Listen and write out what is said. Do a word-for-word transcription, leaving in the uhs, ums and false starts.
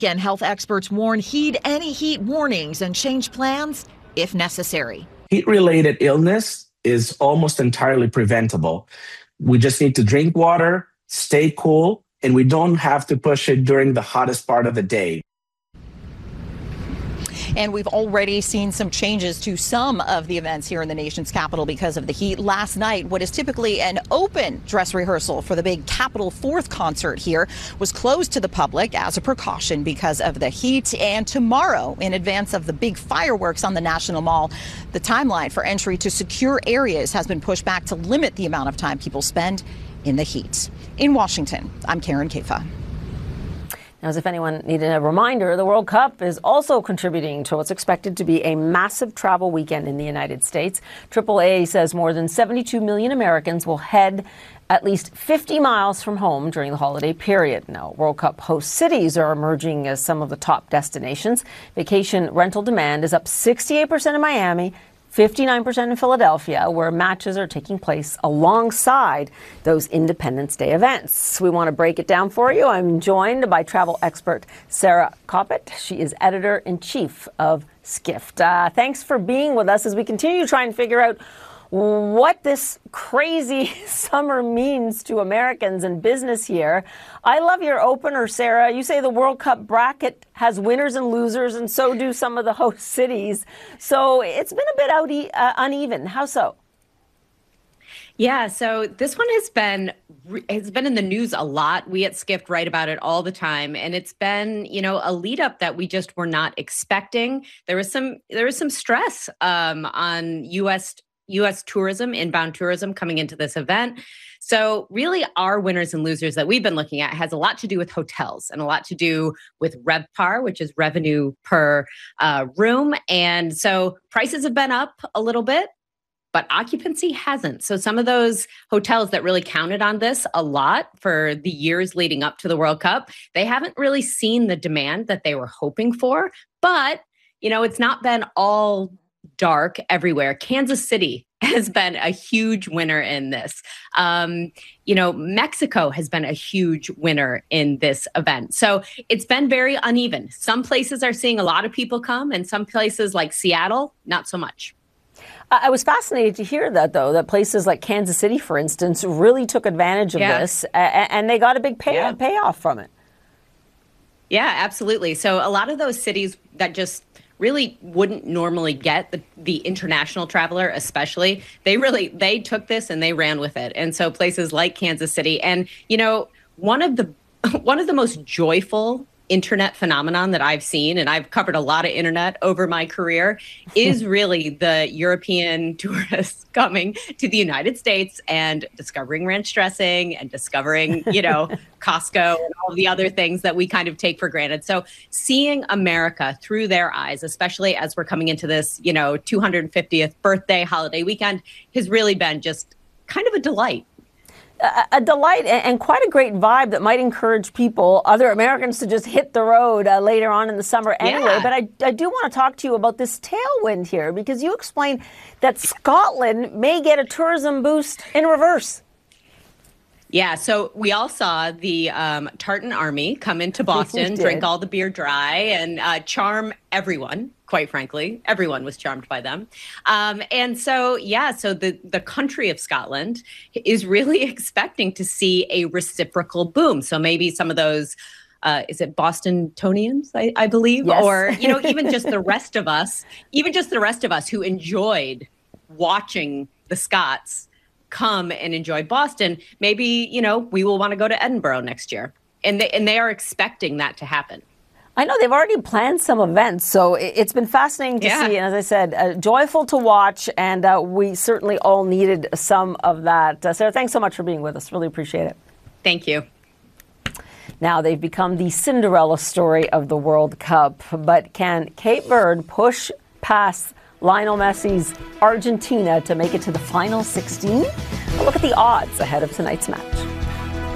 Again, health experts warn heed any heat warnings and change plans if necessary. Heat-related illness is almost entirely preventable. We just need to drink water, stay cool, and we don't have to push it during the hottest part of the day. And we've already seen some changes to some of the events here in the nation's capital because of the heat. Last night, what is typically an open dress rehearsal for the big Capitol Fourth concert here was closed to the public as a precaution because of the heat. And tomorrow, in advance of the big fireworks on the National Mall, the timeline for entry to secure areas has been pushed back to limit the amount of time people spend in the heat. In Washington, I'm Karen Kaifa. Now, as if anyone needed a reminder, the World Cup is also contributing to what's expected to be a massive travel weekend in the United States. triple A says more than seventy-two million Americans will head at least fifty miles from home during the holiday period. Now, World Cup host cities are emerging as some of the top destinations. Vacation rental demand is up sixty-eight percent in Miami, fifty-nine percent in Philadelphia, where matches are taking place alongside those Independence Day events. We want to break it down for you. I'm joined by travel expert Sarah Koppett. She is editor-in-chief of Skift. Uh, thanks for being with us as we continue to try and figure out what this crazy summer means to Americans and business here. I love your opener, Sarah. You say the World Cup bracket has winners and losers, and so do some of the host cities. So it's been a bit outy, uh, uneven. How so? Yeah, so this one has been it's been in the news a lot. We at Skift write about it all the time, and it's been, you know, a lead up that we just were not expecting. There was some there was some stress um, on U S U S tourism, inbound tourism coming into this event. So really our winners and losers that we've been looking at has a lot to do with hotels and a lot to do with RevPAR, which is revenue per uh, room. And so prices have been up a little bit, but occupancy hasn't. So some of those hotels that really counted on this a lot for the years leading up to the World Cup, they haven't really seen the demand that they were hoping for. But, you know, it's not been all dark everywhere. Kansas City has been a huge winner in this. Um, you know, Mexico has been a huge winner in this event. So it's been very uneven. Some places are seeing a lot of people come, and some places like Seattle, not so much. I was fascinated to hear that, though, that places like Kansas City, for instance, really took advantage of yeah. this, and they got a big pay- yeah. payoff from it. Yeah, absolutely. So a lot of those cities that just really wouldn't normally get the, the international traveler, especially, they really, they took this and they ran with it. And so places like Kansas City, and, you know, one of the, one of the most joyful internet phenomenon that I've seen, and I've covered a lot of internet over my career, is really the European tourists coming to the United States and discovering ranch dressing and discovering, you know, Costco and all the other things that we kind of take for granted. So seeing America through their eyes, especially as we're coming into this, you know, two hundred fiftieth birthday holiday weekend, has really been just kind of a delight. A, a delight and quite a great vibe that might encourage people, other Americans, to just hit the road uh, later on in the summer anyway. Yeah. But I, I do want to talk to you about this tailwind here, because you explained that Scotland may get a tourism boost in reverse. Yeah, so we all saw the um, Tartan Army come into Boston, drink all the beer dry, and uh, charm everyone. Quite frankly, everyone was charmed by them. Um, and so, yeah, so the, the country of Scotland is really expecting to see a reciprocal boom. So maybe some of those, uh, is it Bostonians, I, I believe? Yes. Or, you know, even just the rest of us, even just the rest of us who enjoyed watching the Scots come and enjoy Boston, maybe, you know, we will want to go to Edinburgh next year. And they, and they are expecting that to happen. I know they've already planned some events, so it's been fascinating to yeah. see. And as I said, uh, joyful to watch, and uh, we certainly all needed some of that. Uh, Sarah, thanks so much for being with us. Really appreciate it. Thank you. Now they've become the Cinderella story of the World Cup, but can Cape Verde push past Lionel Messi's Argentina to make it to the final sixteen? A look at the odds ahead of tonight's match.